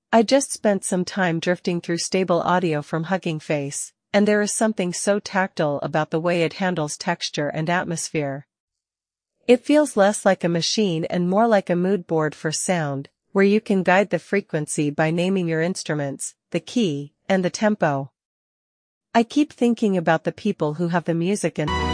I just spent some time drifting through stable audio from Hugging Face, and there is something so tactile about the way it handles texture and atmosphere. It feels less like a machine and more like a mood board for sound, where you can guide the frequency by naming your instruments, the key, and the tempo. I keep thinking about the people who have the music and